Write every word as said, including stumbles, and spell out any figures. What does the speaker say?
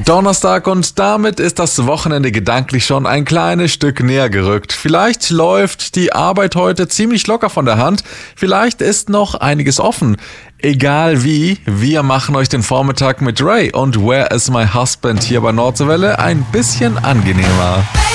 Donnerstag und damit ist das Wochenende gedanklich schon ein kleines Stück näher gerückt. Vielleicht läuft die Arbeit heute ziemlich locker von der Hand, vielleicht ist noch einiges offen. Egal wie, wir machen euch den Vormittag mit Ray und Where is my husband hier bei Nordseewelle ein bisschen angenehmer.